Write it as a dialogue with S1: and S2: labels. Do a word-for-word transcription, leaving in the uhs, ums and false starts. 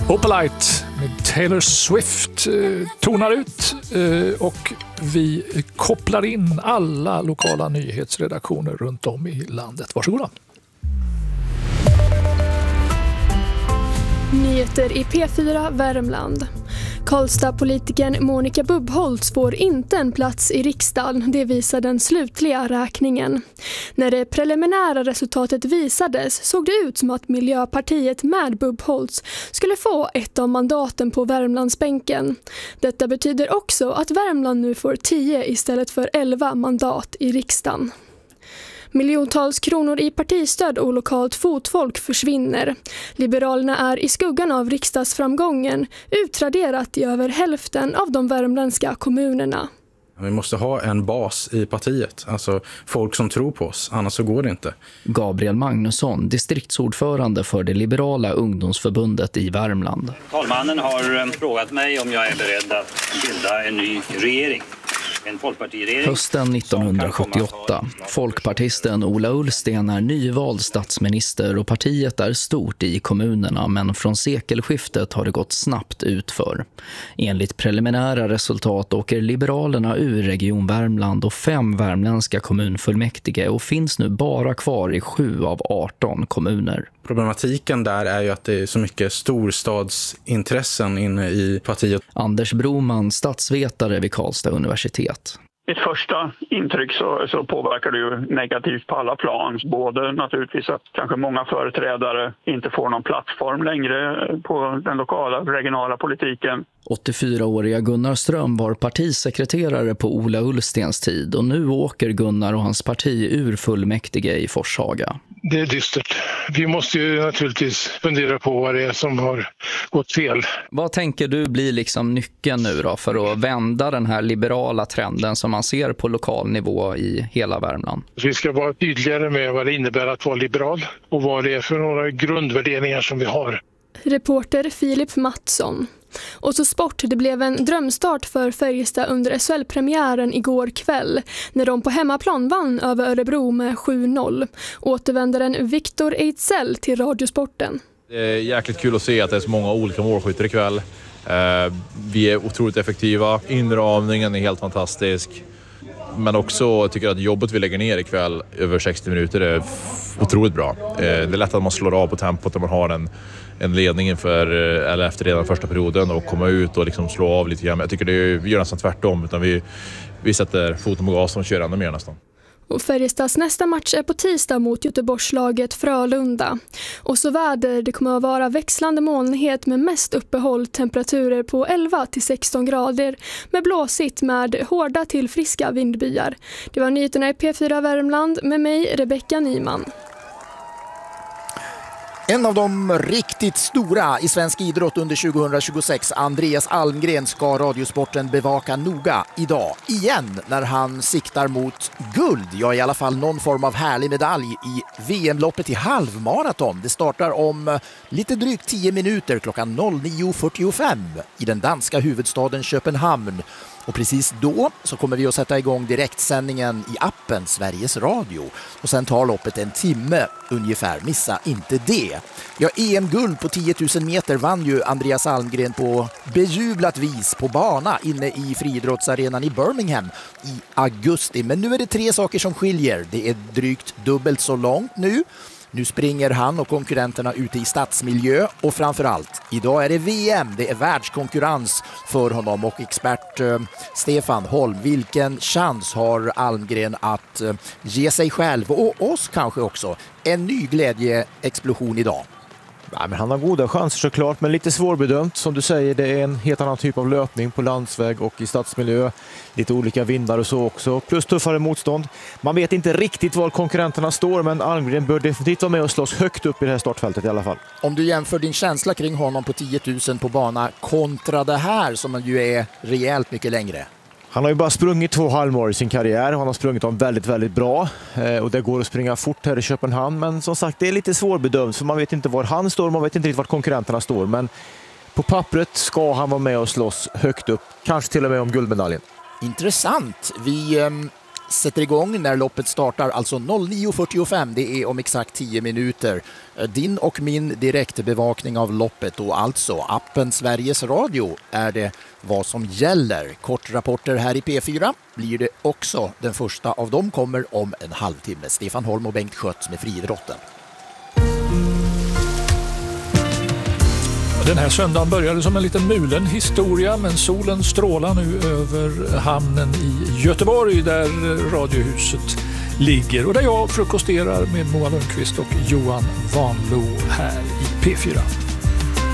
S1: Opalite med Taylor Swift eh, tonar ut eh, och vi kopplar in alla lokala nyhetsredaktioner runt om i landet. Varsågoda.
S2: Nyheter i P fyra Värmland. Karlstad-politikern Monica Bubbholtz får inte en plats i riksdagen, det visar den slutliga räkningen. När det preliminära resultatet visades såg det ut som att Miljöpartiet med Bubbholtz skulle få ett av mandaten på Värmlandsbänken. Detta betyder också att Värmland nu får tio istället för elva mandat i riksdagen. Miljontals kronor i partistöd och lokalt fotfolk försvinner. Liberalerna är i skuggan av riksdagsframgången utraderat i över hälften av de värmländska kommunerna.
S3: Vi måste ha en bas i partiet, alltså folk som tror på oss, annars så går det inte.
S4: Gabriel Magnusson, distriktsordförande för det liberala ungdomsförbundet i Värmland.
S5: Talmannen har frågat mig om jag är beredd att bilda en ny regering. En folkpartiregering.
S4: Hösten nittonhundrasjuttioåtta. Folkpartisten Ola Ullsten är nyvald statsminister och partiet är stort i kommunerna, men från sekelskiftet har det gått snabbt utför. Enligt preliminära resultat åker Liberalerna ur Region Värmland och fem värmländska kommunfullmäktige och finns nu bara kvar i sju av arton kommuner.
S3: Problematiken där är ju att det är så mycket storstadsintressen inne i partiet.
S4: Anders Broman, statsvetare vid Karlstad universitet.
S6: Ett första intryck så, så påverkar det ju negativt på alla plan. Både naturligtvis att kanske många företrädare inte får någon plattform längre på den lokala och regionala politiken.
S4: åttiofyraåriga Gunnar Ström var partisekreterare på Ola Ullstens tid och nu åker Gunnar och hans parti ur fullmäktige i Forshaga.
S7: Det är dystert. Vi måste ju naturligtvis fundera på vad det är som har gått fel.
S4: Vad tänker du blir liksom nyckeln nu då för att vända den här liberala trenden som man ser på lokal nivå i hela Värmland?
S7: Vi ska vara tydligare med vad det innebär att vara liberal och vad det är för några grundvärderingar som vi har.
S2: Reporter Filip Mattsson. Och så sport, det blev en drömstart för Färjestad under S H L-premiären igår kväll när de på hemmaplan vann över Örebro med sju noll. Återvändaren Viktor Ejdsell till Radiosporten.
S8: Det är jäkligt kul att se att det är så många olika målskyttar ikväll. Vi är otroligt effektiva, inramningen är helt fantastisk. Men också tycker att jobbet vi lägger ner ikväll över sextio minuter är otroligt bra. Det är lätt att man slår av på tempot när man har en, en ledning inför, eller efter redan första perioden och komma ut och liksom slå av lite grann. Jag tycker det är, vi gör nästan tvärtom, utan vi, vi sätter foten på gasen och kör ännu mer nästan.
S2: Och Färjestads nästa match är på tisdag mot Göteborgslaget Frölunda. Och så väder, det kommer att vara växlande molnighet med mest uppehåll, temperaturer på elva till sexton grader med blåsigt med hårda till friska vindbyar. Det var nyheterna i P fyra Värmland med mig, Rebecka Nyman.
S9: En av de riktigt stora i svensk idrott under tjugohundratjugosex, Andreas Almgren, ska Radiosporten bevaka noga idag. Igen när han siktar mot guld, ja i alla fall någon form av härlig medalj i V M-loppet i halvmaraton. Det startar om lite drygt tio minuter klockan nio fyrtiofem i den danska huvudstaden Köpenhamn. Och precis då så kommer vi att sätta igång direktsändningen i appen Sveriges Radio. Och sen tar loppet en timme ungefär, missa inte det. Ja, E M-guld på tio tusen meter vann ju Andreas Almgren på bejublat vis på bana inne i friidrottsarenan i Birmingham i augusti. Men nu är det tre saker som skiljer. Det är drygt dubbelt så långt nu. Nu springer han och konkurrenterna ute i stadsmiljö och framförallt, idag är det V M, det är världskonkurrens för honom och expert eh, Stefan Holm. Vilken chans har Almgren att eh, ge sig själv och oss kanske också en ny glädjeexplosion idag?
S10: Ja, men han har goda chanser såklart, men lite svårbedömt. Som du säger, det är en helt annan typ av löpning på landsväg och i stadsmiljö. Lite olika vindar och så också. Plus tuffare motstånd. Man vet inte riktigt var konkurrenterna står, men Almgren bör definitivt vara med och slåss högt upp i det här startfältet i alla fall. Om
S9: du jämför din känsla kring honom på tio tusen på bana kontra det här som ju är rejält mycket längre.
S10: Han har ju bara sprungit två halvmar i sin karriär. Han har sprungit dem väldigt, väldigt bra. Eh, och det går att springa fort här i Köpenhamn. Men som sagt, det är lite svårbedömt. För man vet inte var han står. Man vet inte riktigt var konkurrenterna står. Men på pappret ska han vara med och slåss högt upp. Kanske till och med om guldmedaljen.
S9: Intressant. Vi eh, sätter igång när loppet startar, alltså nio fyrtiofem. Det är om exakt tio minuter. Din och min direktbevakning av loppet och alltså appen Sveriges Radio är det vad som gäller. Kortrapporter här i P fyra blir det också. Den första av dem kommer om en halvtimme. Stefan Holm och Bengt Schött med friidrotten.
S1: Den här söndagen började som en liten mulen historia, men solen strålar nu över hamnen i Göteborg där Radiohuset ligger och där jag frukosterar med Moa Lundqvist och Johan Vanlo här i P fyra.